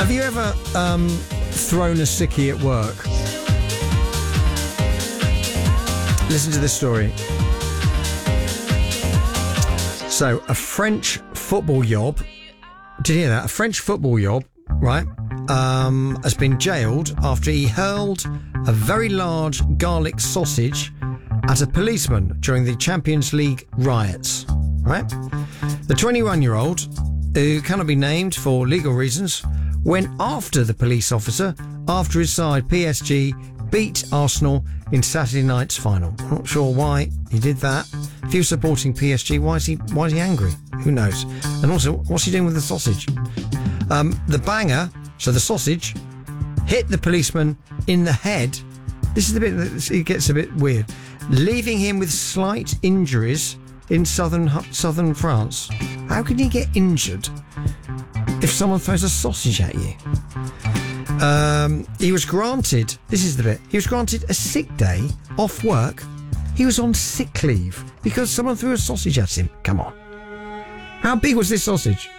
Have you ever thrown a sickie at work? Listen to this story. So, a French football yob, did you hear that? A French football yob, right, has been jailed after he hurled a very large garlic sausage at a policeman during the Champions League riots, right? The 21-year-old, who cannot be named for legal reasons, went after the police officer after his side, PSG, beat Arsenal in Saturday night's final. I'm not sure why he did that. If he was supporting PSG, why is he angry? Who knows? And also, what's he doing with the sausage? The banger, so the sausage, hit the policeman in the head. This is the bit that it gets a bit weird. Leaving him with slight injuries in southern France. How can you get injured if someone throws a sausage at you? He was granted, this is the bit, he was granted a sick day off work. He was on sick leave because someone threw a sausage at him. Come on. How big was this sausage?